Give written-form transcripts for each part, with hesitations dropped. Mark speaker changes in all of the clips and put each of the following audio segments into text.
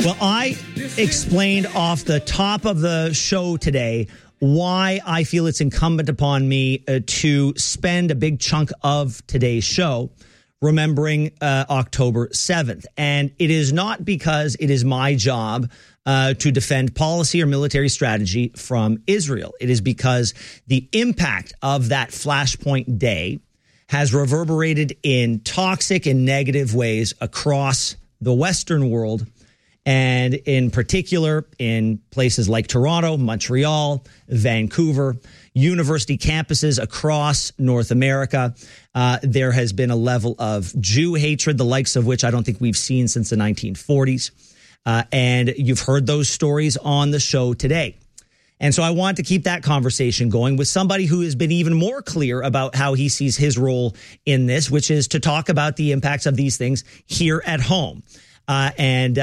Speaker 1: Well, I explained off the top of the show today why I feel it's incumbent upon me to spend a big chunk of today's show remembering October 7th. And it is not because it is my job to defend policy or military strategy from Israel. It is because the impact of that flashpoint day has reverberated in toxic and negative ways across the Western world, and in particular in places like Toronto, Montreal, Vancouver, university campuses across North America. There has been a level of Jew hatred, the likes of which I don't think we've seen since the 1940s. And you've heard those stories on the show today. And so I want to keep that conversation going with somebody who has been even more clear about how he sees his role in this, which is to talk about the impacts of these things here at home. Let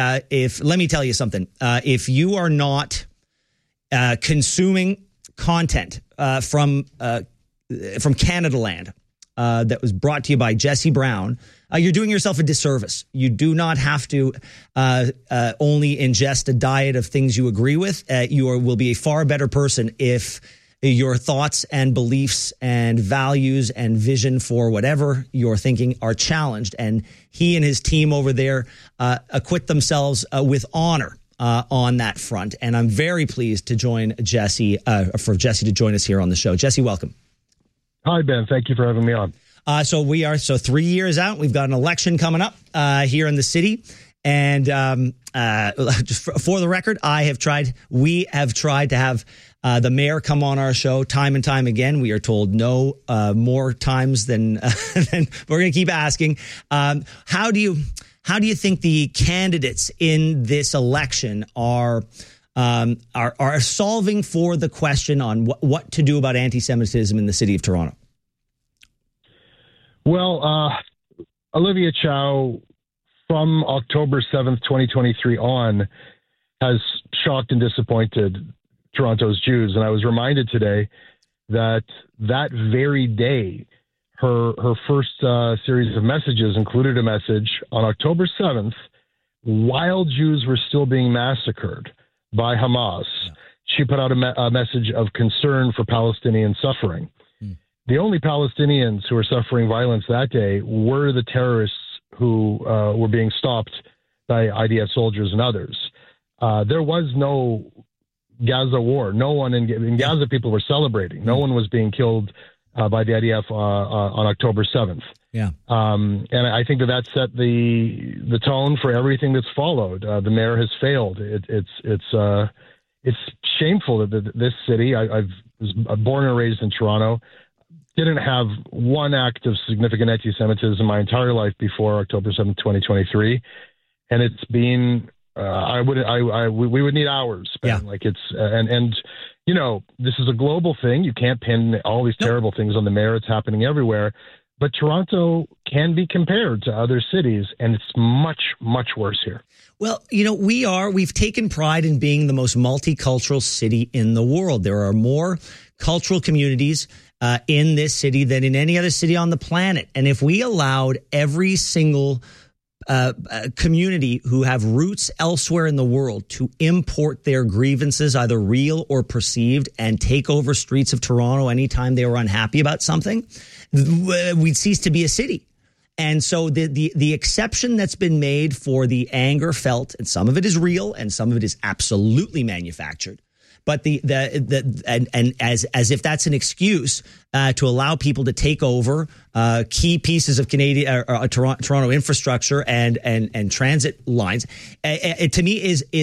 Speaker 1: me tell you something, if you are not consuming content from Canada Land that was brought to you by Jesse Brown, you're doing yourself a disservice. You do not have to only ingest a diet of things you agree with. You will be a far better person if your thoughts and beliefs and values and vision for whatever you're thinking are challenged. And he and his team over there acquit themselves with honor on that front. And I'm very pleased to join Jesse, for Jesse to join us here on the show. Jesse, welcome.
Speaker 2: Hi, Ben. Thank you for having me on.
Speaker 1: So 3 years out, we've got an election coming up here in the city. And just for the record, we have tried to have the mayor come on our show time and time again. We are told no more times than we're going to keep asking. How do you think the candidates in this election are solving for the question on what to do about anti-Semitism in the city of Toronto?
Speaker 2: Well, Olivia Chow, from October 7th, 2023 on, has shocked and disappointed Toronto's Jews. And I was reminded today that very day, her first series of messages included a message on October 7th, while Jews were still being massacred by Hamas. Yeah. She put out a message of concern for Palestinian suffering. The only Palestinians who were suffering violence that day were the terrorists who were being stopped by IDF soldiers and others. There was no Gaza war. No one in Gaza, people were celebrating. No one was being killed by the IDF on October 7th.
Speaker 1: Yeah.
Speaker 2: And I think that set the tone for everything that's followed. The mayor has failed. It's shameful that this city, I was born and raised in Toronto, didn't have one act of significant anti-Semitism my entire life before October 7th, 2023. And it's been, we would need hours.
Speaker 1: Yeah.
Speaker 2: Like it's, and you know, this is a global thing. You can't pin all these terrible things on the mayor. It's happening everywhere. But Toronto can be compared to other cities, and it's much, much worse here.
Speaker 1: Well, you know, we've taken pride in being the most multicultural city in the world. There are more cultural communities in this city than in any other city on the planet. And if we allowed every single community who have roots elsewhere in the world to import their grievances, either real or perceived, and take over streets of Toronto anytime they were unhappy about something, we'd cease to be a city. And so the exception that's been made for the anger felt, and some of it is real and some of it is absolutely manufactured, but as if that's an excuse to allow people to take over key pieces of Canadian Toronto infrastructure and transit lines, to me is